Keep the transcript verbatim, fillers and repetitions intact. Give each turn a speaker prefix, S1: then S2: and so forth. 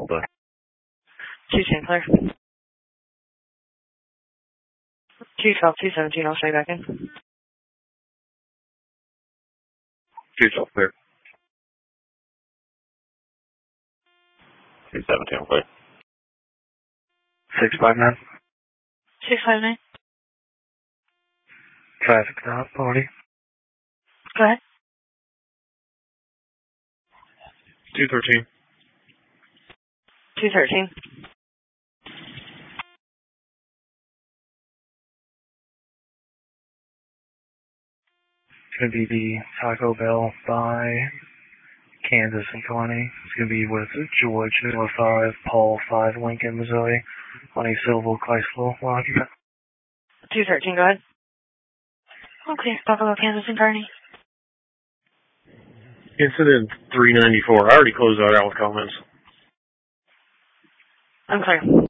S1: day.
S2: two ten, clear. two twelve, two seventeen, I'll stay back in.
S1: two twelve, clear. two seventeen, clear.
S3: six five nine.
S2: six five nine.
S3: Traffic stop, party.
S2: Go ahead.
S1: two thirteen.
S2: two thirteen.
S3: It's going to be the Taco Bell by Kansas and twenty. It's going to be with George oh five, Paul five, Lincoln, Missouri, on a Silver Chrysler Rocky.
S2: two thirteen, go ahead. Okay, Buffalo, Kansas and Kearney.
S1: Incident three ninety-four. I already closed that out with comments.
S2: I'm clear.